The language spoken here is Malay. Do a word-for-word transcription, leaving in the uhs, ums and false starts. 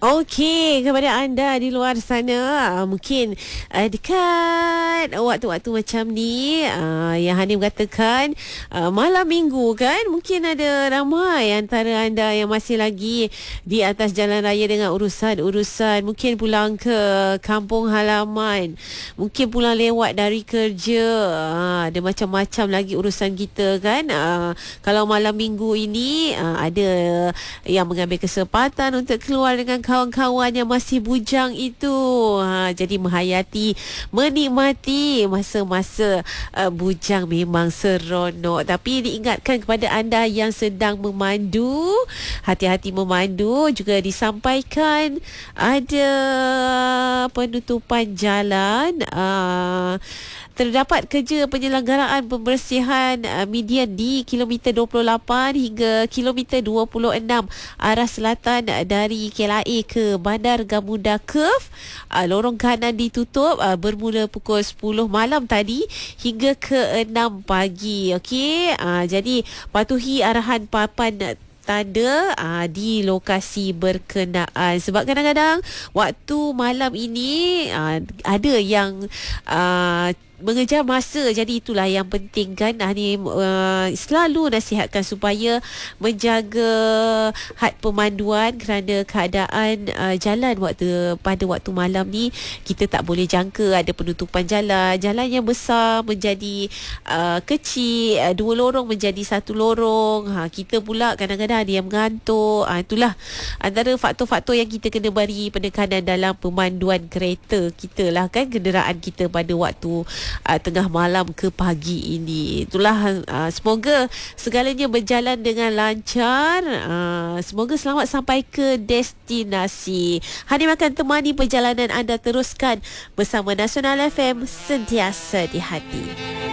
Okey, kepada anda di luar sana, uh, mungkin uh, dekat waktu-waktu macam ni, uh, yang Hanim katakan uh, malam minggu kan, mungkin ada ramai antara anda yang masih lagi di atas jalan raya dengan urusan-urusan, mungkin pulang ke kampung halaman, mungkin pulang lewat dari kerja, uh, ada macam-macam lagi urusan kita kan. Uh, kalau malam minggu ini uh, ada yang mengambil kesempatan untuk keluar dengan kawan-kawan yang masih bujang itu, ha, jadi menghayati, menikmati masa-masa uh, bujang memang seronok. Tapi diingatkan kepada anda yang sedang memandu, hati-hati memandu. Juga disampaikan ada penutupan jalan, uh, terdapat kerja penyelenggaraan pembersihan uh, median di kilometer dua puluh lapan hingga kilometer dua puluh enam arah selatan dari K L A ke Bandar Gamuda Curve. Uh, lorong kanan ditutup uh, bermula pukul sepuluh malam tadi hingga ke enam pagi. Okey, uh, jadi patuhi arahan papan tanda aa, di lokasi berkenaan, sebab kadang-kadang waktu malam ini aa, ada yang aa, mengejar masa. Jadi itulah yang penting kan, Hanim uh, selalu nasihatkan supaya menjaga had pemanduan, kerana keadaan uh, jalan waktu pada waktu malam ni kita tak boleh jangka, ada penutupan jalan, jalan yang besar menjadi uh, kecil, uh, dua lorong menjadi satu lorong. Ha, kita pula kadang-kadang ada yang mengantuk. Ha, itulah antara faktor-faktor yang kita kena beri penekanan dalam pemanduan kereta kita lah kan, kenderaan kita pada waktu Uh, tengah malam ke pagi ini. Itulah, uh, semoga segalanya berjalan dengan lancar. Uh, semoga selamat sampai ke destinasi. Hanim akan temani perjalanan anda, teruskan bersama Nasional F M, sentiasa di hati.